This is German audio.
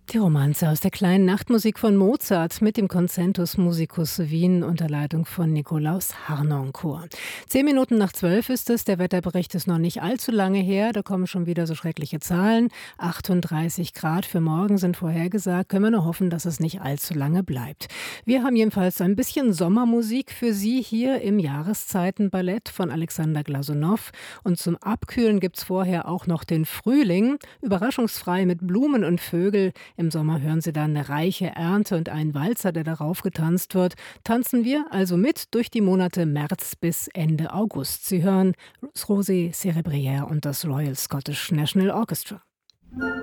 Die Romanze aus der kleinen Nachtmusik von Mozart mit dem Concentus Musicus Wien unter Leitung von Nikolaus Harnoncourt. 10 Minuten nach 12 ist es, der Wetterbericht ist noch nicht allzu lange her, da kommen schon wieder so schreckliche Zahlen. 38 Grad für morgen sind vorhergesagt, können wir nur hoffen, dass es nicht allzu lange bleibt. Wir haben jedenfalls ein bisschen Sommermusik für Sie hier im Jahreszeitenballett von Alexander Glasunow. Und zum Abkühlen gibt's vorher auch noch den Frühling, überraschungsfrei mit Blumen und Vögel. Im Sommer hören Sie dann eine reiche Ernte und einen Walzer, der darauf getanzt wird. Tanzen wir also mit durch die Monate März bis Ende August. Sie hören Rosé Cerebrière und das Royal Scottish National Orchestra.